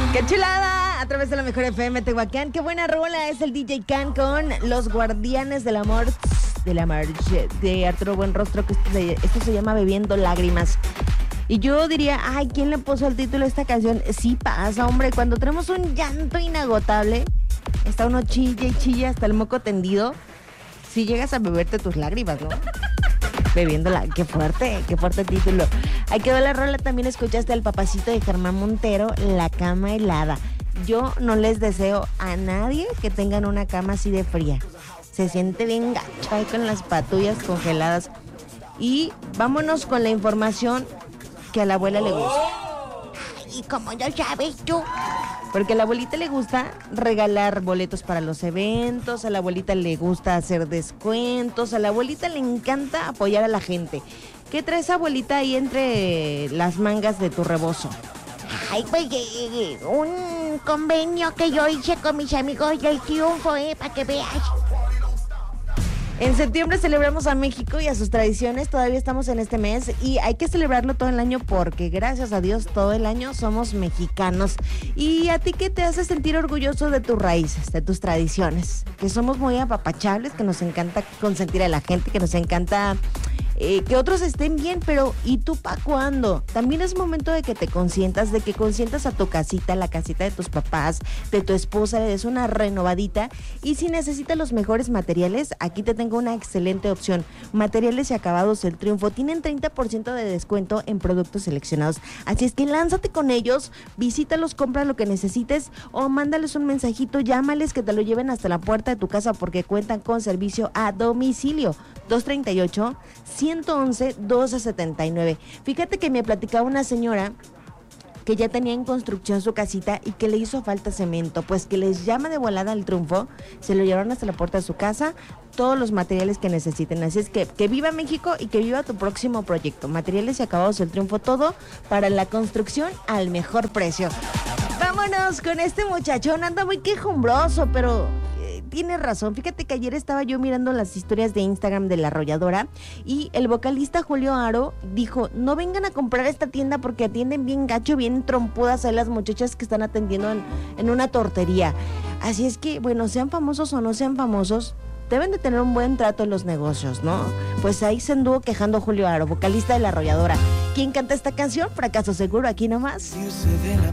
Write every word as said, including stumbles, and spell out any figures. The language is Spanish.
¡Qué chulada! A través de la Mejor F M Tehuacán. ¡Qué buena rola! Es el D J Can con Los Guardianes del Amor, de la Marche, de Arturo Buenrostro, que esto se, esto se llama Bebiendo Lágrimas. Y yo diría, ay, ¿quién le puso el título a esta canción? Sí pasa, hombre, cuando tenemos un llanto inagotable, está uno chilla y chilla hasta el moco tendido, si llegas a beberte tus lágrimas, ¿no? Bebiéndola, qué fuerte, qué fuerte título. Ahí quedó la rola, también escuchaste al papacito de Germán Montero, La Cama Helada. Yo no les deseo a nadie que tengan una cama así de fría. Se siente bien gacho ahí con las patullas congeladas. Y vámonos con la información que a la abuela le gusta. ¿Y cómo lo sabes tú? Porque a la abuelita le gusta regalar boletos para los eventos, a la abuelita le gusta hacer descuentos, a la abuelita le encanta apoyar a la gente. ¿Qué traes, abuelita, ahí entre las mangas de tu rebozo? Ay, pues eh, un convenio que yo hice con mis amigos del Triunfo, eh, para que veas. En septiembre celebramos a México y a sus tradiciones, todavía estamos en este mes y hay que celebrarlo todo el año porque gracias a Dios todo el año somos mexicanos. ¿Y a ti qué te hace sentir orgulloso de tus raíces, de tus tradiciones? Que somos muy apapachables, que nos encanta consentir a la gente, que nos encanta eh, que otros estén bien, pero ¿y tú pa' cuándo? También es momento de que te consientas, de que consientas a tu casita, la casita de tus papás, de tu esposa, le des una renovadita y si necesitas los mejores materiales, aquí te tengo una excelente opción. Materiales y acabados El Triunfo tienen treinta por ciento de descuento en productos seleccionados. Así es que lánzate con ellos, visítalos, compra lo que necesites o mándales un mensajito, llámales que te lo lleven hasta la puerta de tu casa porque cuentan con servicio a domicilio. dos treinta y ocho, ciento once, doce setenta y nueve. Fíjate que me platicaba una señora que ya tenía en construcción su casita y que le hizo falta cemento, pues que les llama de volada al Triunfo, se lo llevaron hasta la puerta de su casa, todos los materiales que necesiten. Así es que que viva México y que viva tu próximo proyecto. Materiales y acabados El Triunfo, todo para la construcción al mejor precio. Vámonos con este muchachón, anda muy quejumbroso, pero eh, tiene razón. Fíjate que ayer estaba yo mirando las historias de Instagram de La Arrolladora y el vocalista Julio Aro dijo, no vengan a comprar esta tienda porque atienden bien gacho, bien trompudas a las muchachas que están atendiendo en, en una tortería. Así es que, bueno, sean famosos o no sean famosos, deben de tener un buen trato en los negocios, ¿no? Pues ahí se anduvo quejando Julio Aro, vocalista de La Arrolladora. ¿Quién canta esta canción? Fracaso seguro, aquí nomás.